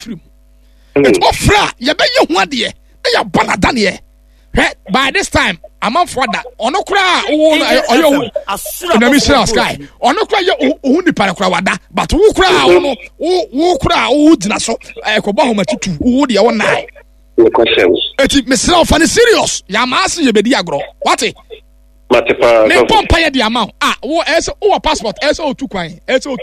film. It's ofra ye be ye ho ade e ya bona dane by this time amount for that ono kra oyo na sky ono kra ye ohu nipa kra wada but wo kra ono wo kra wo dina so ekobo homatutu wo de won nai eti mesra of an serious ya mass ye bedi agro what matepa me pompa ye de amount wo eso wo passport eso otu kwan eso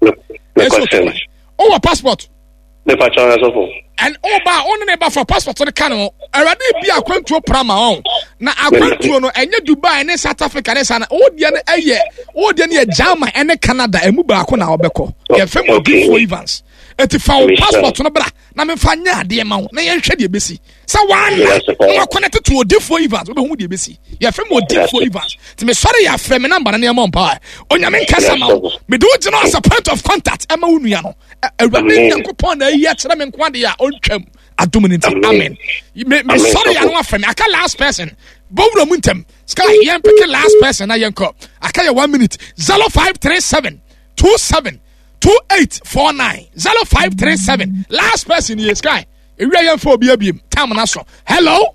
o passport me pa chana so and on neighbor for passport to the canon already be akwantuo prama on na akwantuo no enye Dubai ne South Africa ne sana o de ne Germany ene Canada emu ba ko na obeko ye fem odi for events eti fa passport no bra na me fa nya de ma wo na ye hwe de besi sa wan na connect to odi for events we hu de besi ye fem odi for events ti me sorry ya frame me number na ne ma mpa onya me nkasa ma me do gino as a point of contact e ma wo nua no awurade nyankopon na yi a kire me nkwade ya ontwam adominity amen me sorry I no aframe aka last person bowro muntem sky yen pick last person na yen ko aka ya 1 minute 0537 27 2849 0537 last person here sky ewia yen for obi abiem time na so hello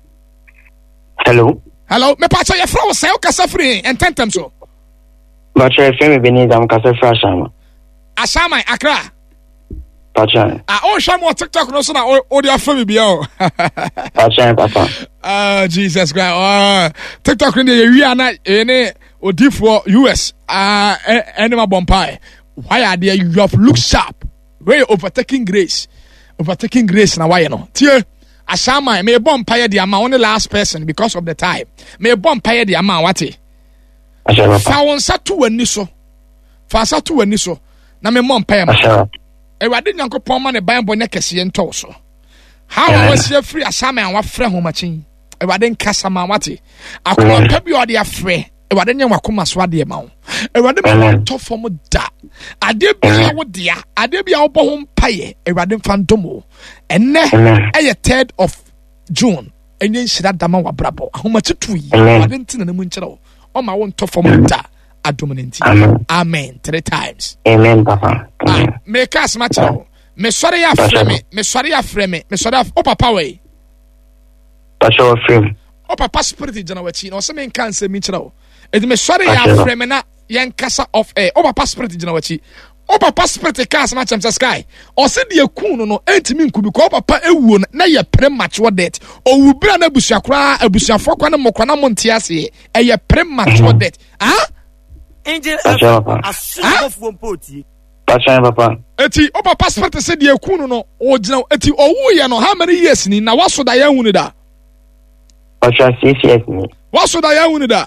me pacha ya fra wo say o kasa free ententem so pacha ya free me beni am kasa fra Ashama Accra pacha o shamo TikTok no so na o dia free me bia o pacha papa Jesus Christ TikTok ni ye wi ana ene odifo US enema bompai. Why are they? You have look sharp. Where overtaking grace now. Why you know? Tie Ashama may bomb pay the amount only last person because of the time. May bomb pay the amount what? Fa satu wani so. Na me mom pay ma. E wade nyankopon ma ne Bible ne kese ento so. How was you free Ashama and what friend ho machin? E wade nkasa ma what? Akoma pa bi ode afre. Ewade nya wakoma so ade ma wo ewade ma to fom da ade bia wo dia ade bia wo bo ho mpaye ewade fandomo enne eye 3rd of June enye nhira dama wa brabo ahoma tutu yi ewade ntina na mu nkyere wo o ma wo to fom da adominanti amen 3 times amen papa me kas ma chero me sori afre me o papa we pastor frame o papa spirit jana wachi no se me kan se mi kyere wo edi me sori ya frame na yen kasa of air o papa spirit jina wachi o papa spirit cast na chamsa sky o se de ekun no entimi nku bi ko papa ewuo na ye premature death o wubra na busuakra abusuafo kwa na mokwa na montiase e ye premature death angel asubofu mpoti papa eti o papa spirit se de ekun no o jina eti o wu ye no how many years ni na waso da yan hunu da papa 6 years ni waso da yan hunu da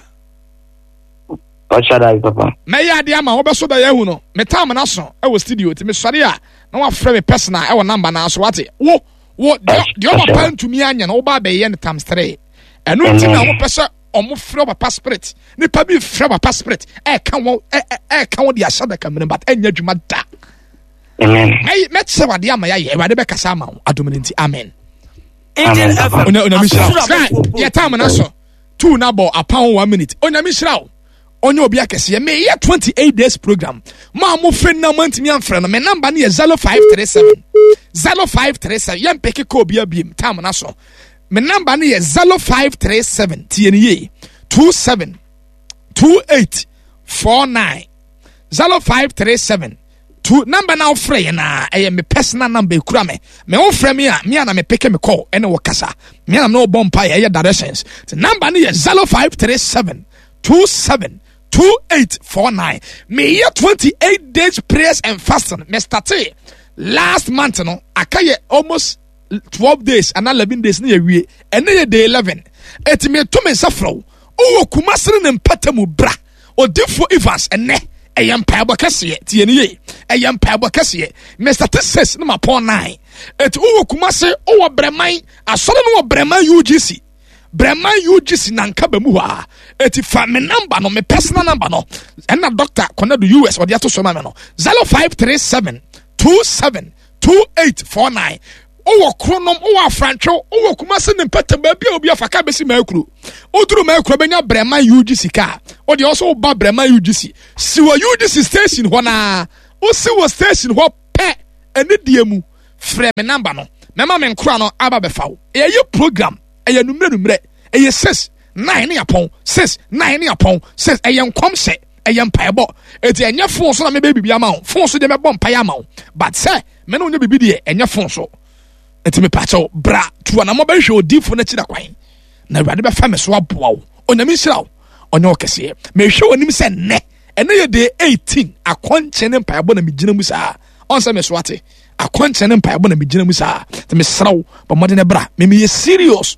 papa me ya de ama wo be so da yahu no me time na so e wo studio ti me sori a na wa frɛ me personal e wo number na so wate wo de o papa ntumi anya na wo ba be ye ne times 3 enu ti na wo pese omo frɛ papa spirit ni pa bi frɛ papa spirit e kan wo de ashada kamene but enya dwuma da amen me tse wade ama ya ye wade be kasa ama adominanti amen angel ona mi shira ya time na so 2 na ball upon 1 minute ona mi shira onye obi akese me ye 28 days program ma mo fe na mantimi amfra no me number na ye 0537 yem peke ko obi abiem time na so me number na ye 0537 tie 27 2849 0537 number na ofre na me personal number ekura me ofre me na me peke me call ene wo kasa me na no bompa ye directions the number na ye 0537 27 2849 me year 28 days prayers and fasting me started last month no akaye almost 12 days and 11 days na yewie ene ye day 11 eti me to me safro o kumasere ne mpatamu bra odifo evans ene eyam paibo kase tie ne ye eyam paibo kase me started 6 na mapon 9 eti o kumase o breman asore no breman UGC Breman UGC nanka ba mu ha eti fa me number no me personal number no and na doctor connect US or the ato so ma no 0537 27 2849 o kronom o afrancho o kumase ne pata ba bia obi afaka besi makuru o duru makuru benya Breman UGC ka o de also ba Breman UGC si wa UGC station ho na o si wa station ho pe ene die mu frɛ me number no mema me nkora no aba befa wo eye program eye numre eye 6 9 ne yapon 6 9 ne yapon 6 eye nkom se eye mpaebo eti enye fon so na me be bibia ma wo fon so de me bom mpae ama wo but say me no nya bibi de enye fon so eti me pacho bra tuwa na mo be hwe odifo na chida kwan na Awurade be fa me so aboa wo onyame hira wo onye okese me hwe onim se ne ene ye day 18 akonche ne mpaebo na me gina mu saa onse me so ate akonche ne mpaebo na me gina mu saa te me sraw ba mo de ne bra me ye serious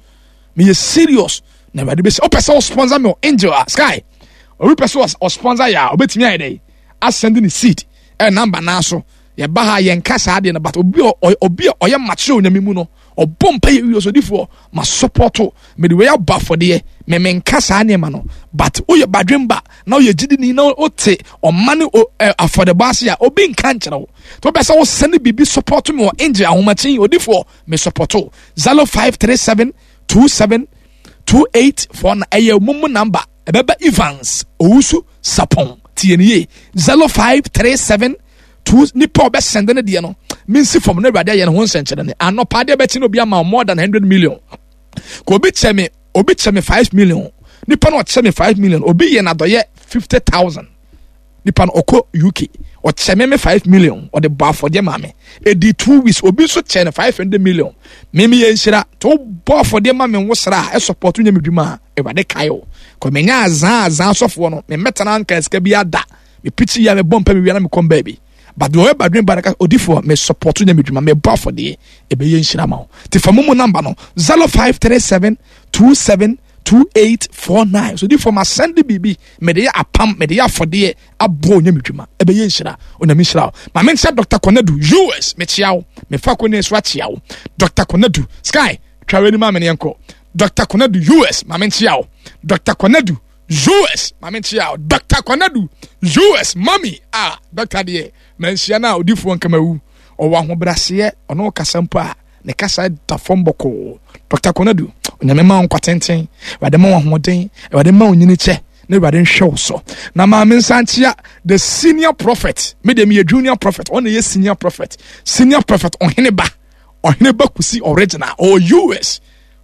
na Awurade be se o pese o sponsor me Angel Sky o pese o sponsor ya obetimi ayi dey asend ni seed e number na so ye ba ha ye nka saa de na but obi oye match onyame mu no obompa ye wi so difo ma support me de we aba for de me nka saa ne ma no but o ye badwemba na o ye gidi ni na o te o mane affordable ase ya obi nka nkyere wo to be say o send bibi support me o Angel ahomachi odifo me support 0537 27 2849 eye mumu number ebeba Evans Owusu Sapon tieniye 0537 2 nipa be send ne de no minsi from na Awurade ye ne ho nsenkyere ne anopa de be ti no bia ma more than 100 million ko obi cheme 5 million nipa no cheme 5 million obi ye na doye 50,000 nipa no oko UK o cheme me 5 million o de ba for de mame edi 2 weeks obi so chene 500 million meme ye nhira to bo for de mame wosra e support nya medwuma Awurade kayo ko menya azan sofo no me metana nka eska bia da me pichi ya me bompa me wiana me kom baby but the way badwin baraka odifo me support nya medwuma me ba for de e be ye nhira ma ti famumu number no 0537 27 2849 so different ma send bibi me de apam me de afode abo nya medwuma e be ye nhira onami nhira ma men say Dr. Konadu US me chiawo me fa ko ne so chiawo Dr. Konadu Sky twawe ni ma me enko Dr. Konadu US ma men chiawo Dr. Konadu US ma men chiawo Dr. Konadu US mami Dr. de men sia na odifo nkamawu o wa ho brase ono kasampa ne kasa da fomboko Dr. Konadu onyame ma nkwatenten wade ma hoden wade ma onyini che ne wade nhwe so na ma men santia the senior prophet me dem ye junior prophet on ye senior prophet ohene ba kusi original or US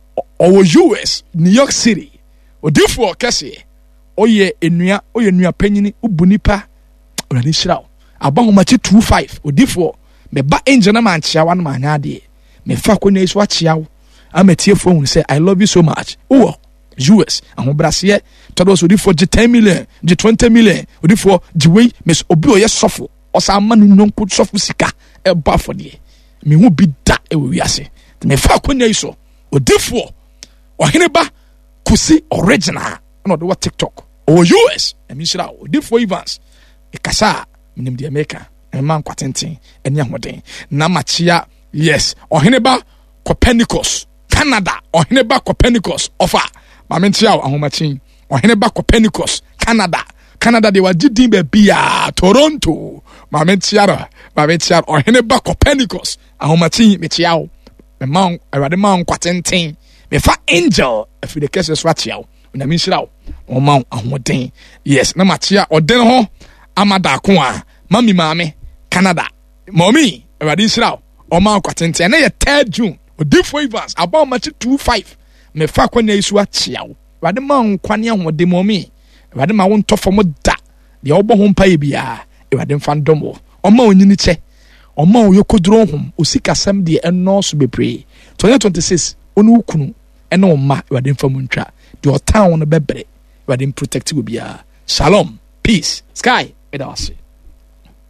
New York City odifo kese oye enua panyini ubunipa orani shiraw abahomachi 25 odifo me ba Angel na manchia wan ma nya de me fa ko ne so achiawo ametie phone say I love you so much US ahobrase to do so odifo 10 million 20 million odifo jiwe mes obi oye sofo osa manu nonko sofo sika e ba for de me hu bi da e wi ase me fa ko ne so odifo ohene ba kusi original no do TikTok US emi shira odifo Evans e kasa minim de America e man kwatenten enya hoden na machia yes ohene ba Copernicus Canada ohene ba Copernicus offer mamentia ahomachi ohene ba Copernicus Canada de wajidin be bia Toronto mamentia ohene ba Copernicus ahomachi metia me man awade man kwatenten me fa Angel afi de kese so atia na mi shira o man ahoden yes na machia oden ho amada ko a mami maame Canada mommy awade shira o man kwatenten na ye 3 June odifo Evans about match 25 me fa kwanya isu atia wo wade ma nkwane ahode mommy wade ma won tofo mo da de obo ho mpa bia wade mfa ndomo o ma onyini che o ma oyokodro hom osikasam de eno so bepre 2026 onu ukunu ene o ma wade mfa muntwa de o town no bebre wade protect wo bia shalom peace Sky it also